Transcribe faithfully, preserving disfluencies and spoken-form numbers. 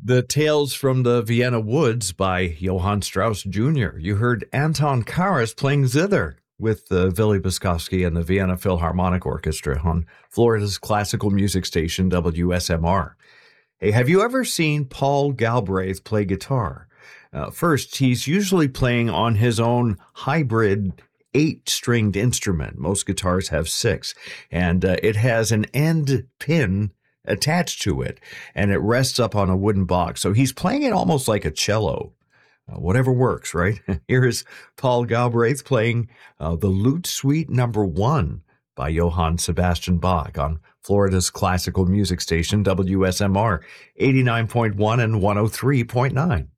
The Tales from the Vienna Woods by Johann Strauss Junior You heard Anton Karas playing zither with uh, Vili Boskovsky and the Vienna Philharmonic Orchestra on Florida's classical music station, W S M R. Hey, have you ever seen Paul Galbraith play guitar? Uh, first, he's usually playing on his own hybrid eight-stringed instrument. Most guitars have six, and uh, it has an end pin attached to it, and it rests up on a wooden box. So he's playing it almost like a cello. Uh, whatever works, right? Here is Paul Galbraith playing uh, the Lute Suite Number One by Johann Sebastian Bach on Florida's classical music station, W S M R eighty-nine point one and one oh three point nine.